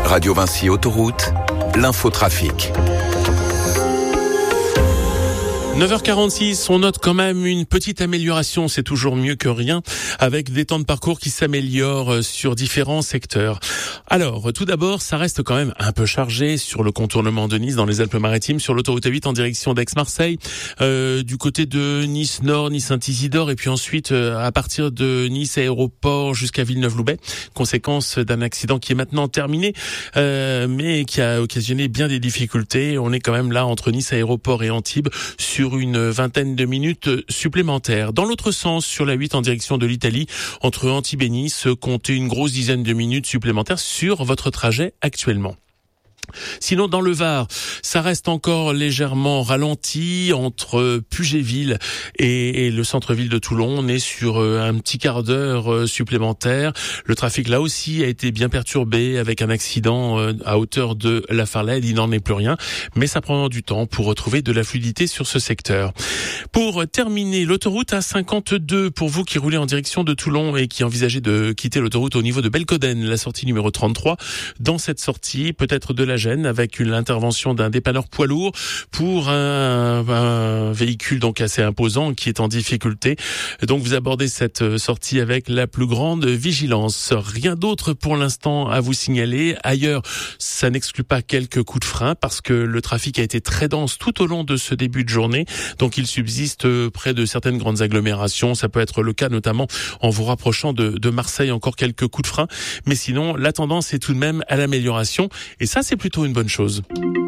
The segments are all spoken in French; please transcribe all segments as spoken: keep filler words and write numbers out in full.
Radio Vinci Autoroute, l'infotrafic. neuf heures quarante-six, on note quand même une petite amélioration, c'est toujours mieux que rien, avec des temps de parcours qui s'améliorent sur différents secteurs. Alors, tout d'abord, ça reste quand même un peu chargé sur le contournement de Nice dans les Alpes-Maritimes, sur l'autoroute A huit en direction d'Aix-Marseille, euh, du côté de Nice-Nord, Nice-Saint-Isidore, et puis ensuite euh, à partir de Nice Aéroport jusqu'à Villeneuve-Loubet, conséquence d'un accident qui est maintenant terminé, euh, mais qui a occasionné bien des difficultés. On est quand même là entre Nice Aéroport et Antibes sur une vingtaine de minutes supplémentaires. Dans l'autre sens, sur la huit en direction de l'Italie, entre Antibes et Nice, comptez une grosse dizaine de minutes supplémentaires sur votre trajet actuellement. Sinon, dans le Var, ça reste encore légèrement ralenti entre Puget-Ville et, et le centre-ville de Toulon. On est sur un petit quart d'heure supplémentaire. Le trafic, là aussi, a été bien perturbé avec un accident à hauteur de la Farlède. Il n'en est plus rien, mais ça prend du temps pour retrouver de la fluidité sur ce secteur. Pour terminer, l'autoroute A cinquante-deux, pour vous qui roulez en direction de Toulon et qui envisagez de quitter l'autoroute au niveau de Belcoden, la sortie numéro trente-trois. Dans cette sortie, peut-être de la gêne avec une intervention d'un dépanneur poids lourd pour un, un véhicule donc assez imposant qui est en difficulté. Donc vous abordez cette sortie avec la plus grande vigilance. Rien d'autre pour l'instant à vous signaler. Ailleurs, ça n'exclut pas quelques coups de frein parce que le trafic a été très dense tout au long de ce début de journée. Donc il subsiste près de certaines grandes agglomérations. Ça peut être le cas notamment en vous rapprochant de, de Marseille, encore quelques coups de frein. Mais sinon, la tendance est tout de même à l'amélioration. Et ça, c'est plutôt une bonne chose.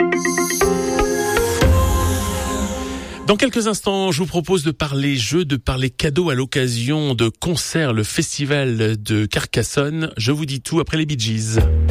Dans quelques instants, je vous propose de parler jeux, de parler cadeaux à l'occasion de concerts, le festival de Carcassonne. Je vous dis tout après les Bee Gees.